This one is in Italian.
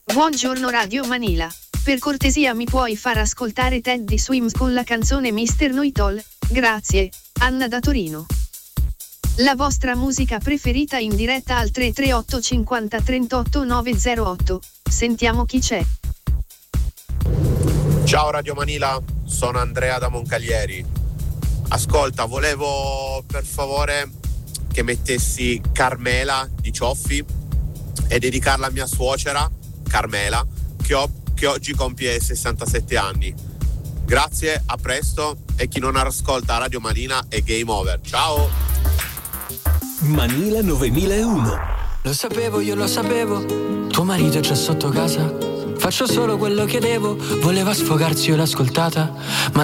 Buongiorno Radio Manila. Per cortesia mi puoi far ascoltare Teddy Swims con la canzone Mr. Know-It-All? Grazie, Anna da Torino. La vostra musica preferita in diretta al 338 50 38 908. Sentiamo chi c'è. Ciao Radio Manila, sono Andrea da Moncaglieri. Ascolta, volevo per favore che mettessi Carmela di Cioffi e dedicarla a mia suocera, Carmela, che oggi compie 67 anni. Grazie, a presto, e chi non ascolta Radio Manila è game over. Ciao! Manila 9001. Lo sapevo, io lo sapevo, tuo marito è già sotto casa. Faccio solo quello che devo, voleva sfogarsi, io l'ho ascoltata, ma